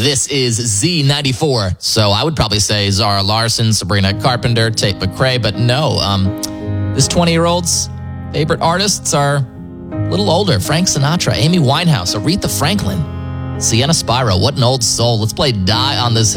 This is Z94. So I would probably say Zara Larsson, Sabrina Carpenter, Tate McRae, but no. This 20-year-old's favorite artists are a little older. Frank Sinatra, Amy Winehouse, Aretha Franklin, Sienna Spiro. What an old soul. Let's play Die on This